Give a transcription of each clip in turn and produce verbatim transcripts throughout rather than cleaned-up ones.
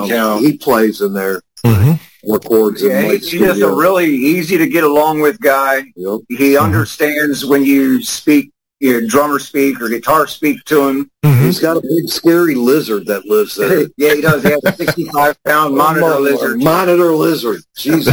count. He plays in there. Mm-hmm. Records. Yeah, in he's just a really easy to get along with guy. Yep. He Mm-hmm. understands when you speak, your drummer speak or guitar speak to him. Mm-hmm. He's got a big scary lizard that lives there. Yeah, he does. He has a sixty-five pound monitor lizard. Monitor lizard. Jesus.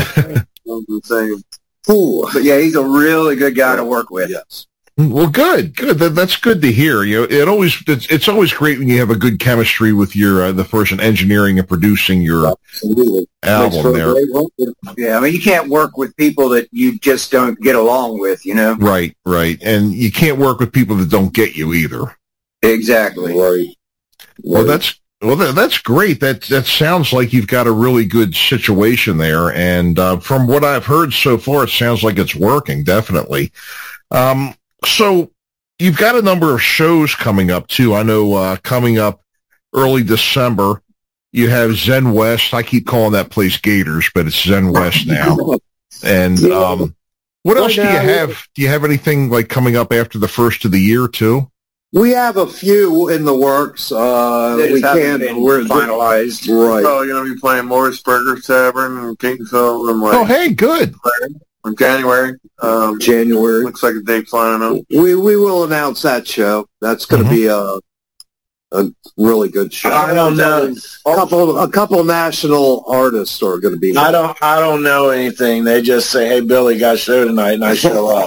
Ooh. But yeah, he's a really good guy to work with. Yes. Well, good, good. That, that's good to hear. You know, it always it's, it's always great when you have a good chemistry with your uh, the person engineering and producing your Absolutely. album there. Yeah, I mean, you can't work with people that you just don't get along with, you know? Right, right, and you can't work with people that don't get you either. Exactly. Right. Well, that's well, that, that's great. That that sounds like you've got a really good situation there, and uh, from what I've heard so far, it sounds like it's working. Definitely. Um, So you've got a number of shows coming up, too. I know uh, coming up early December, you have Zen West. I keep calling that place Gators, but it's Zen West now. And um, what else do you have? Do you have anything like coming up after the first of the year, too? We have a few in the works. Uh, They just we haven't can't. been We're finalized. Right. Probably going to be playing Morrisburger Tavern in Kingsville in, like, Oh, hey, good. in January. Um, January. looks like a date's lining up. We we will announce that show. That's going to Mhm. be a a really good show. I don't know. A couple a couple national artists are going to be. I don't. I don't know anything. They just say, "Hey, Billy, got a show tonight," and I show up.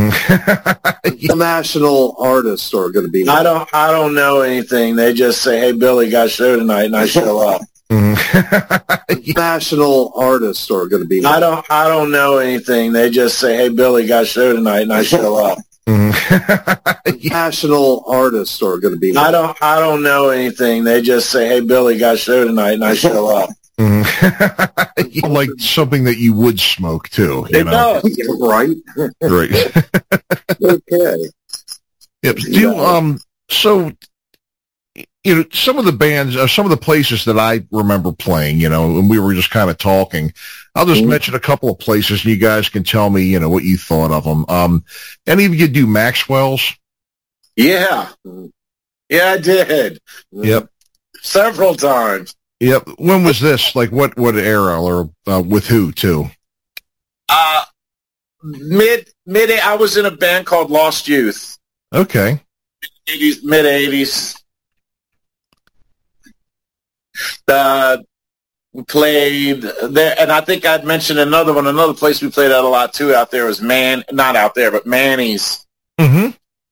Mhm. National artists are going to be. I don't. I don't know anything. They just say, "Hey, Billy, got a show tonight," and I show up. Mhm. National artists are going to be. I don't. I don't know anything. They just say, "Hey, Billy, got a show tonight," and I show up. Mhm. National artists are going to be. I don't. I don't know anything. They just say, "Hey, Billy, got a show tonight," and I show up. Mhm. Like something that you would smoke, too. You It know? does. Right. Right. Okay. Yep. Do you, um, so, you know, some of the bands, uh, some of the places that I remember playing, you know, and we were just kind of talking, I'll just Mhm. mention a couple of places and you guys can tell me, you know, what you thought of them. Um, any of you do Maxwell's? Yeah. Yeah, I did Yep. several times. Yep. When was this? Like what, what era or uh, with who too? Uh, mid mid. I was in a band called Lost Youth. Okay. eighties, mid eighties. Uh, we played there, and I think I'd mentioned another one. Another place we played at a lot too. Out there was Man, not out there, but Manny's. Mm-hmm.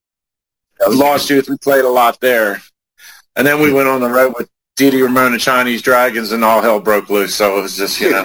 Lost Youth. We played a lot there, and then we went on the road with Dee Dee Ramone and Chinese Dragons, and all hell broke loose. So it was just, you know.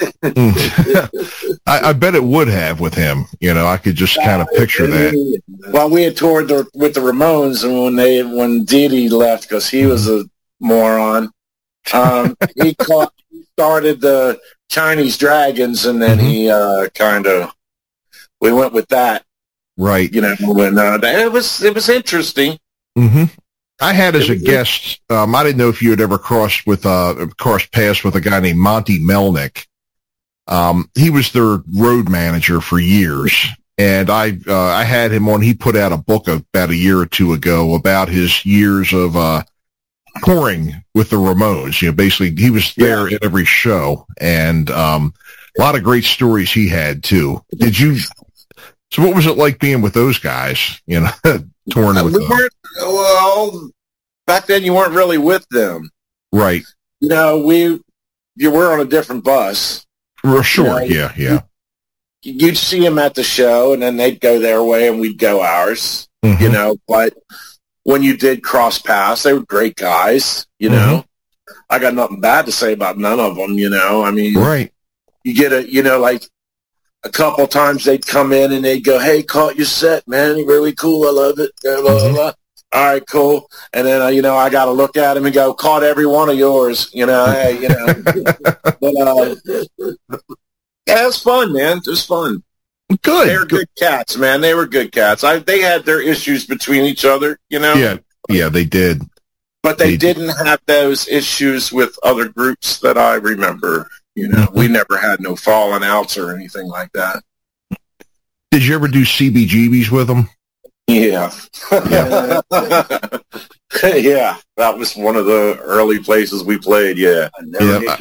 I, I bet it would have with him. You know, I could just kind of picture that. Well, we had toured the, with the Ramones, and when they when Dee Dee left because he was a moron, um, he caught, he started the Chinese Dragons, and then Mm-hmm. he uh, kind of we went with that. Right. You know, when uh, it was it was interesting. Mm-hmm. I had as a guest, um, I didn't know if you had ever crossed with, uh, crossed paths with a guy named Monty Melnick. Um, he was their road manager for years. And I, uh, I had him on, he put out a book about a year or two ago about his years of, uh, touring with the Ramones. You know, basically he was there Yeah. at every show and, um, a lot of great stories he had too. Did you, so what was it like being with those guys, you know, touring with we them? weren't well back then. You weren't really with them. Right. You know, we you were on a different bus. Well, sure. Yeah. Yeah. Yeah. You'd see them at the show, and then they'd go their way, and we'd go ours. Mhm. You know, but when you did cross paths, they were great guys. You know, I got nothing bad to say about none of them. You know, I mean, Right. you get a, you know, like a couple times they'd come in and they'd go, "Hey, caught your set, man. You're really cool. I love it." Blah, blah, Mhm. blah. All right, cool. And then, uh, you know, I got to look at him and go, "Caught every one of yours." You know, hey, you know. But, uh, yeah, it was fun, man. It was fun. Good. They were good cats, man. They were good cats. I, they had their issues between each other, you know. Yeah. Yeah, they did. But they They- didn't have those issues with other groups that I remember. You know, we never had no falling outs or anything like that. Did you ever do C B G Bs with them? Yeah. Yeah, that was one of the early places we played, yeah. I never Yeah. did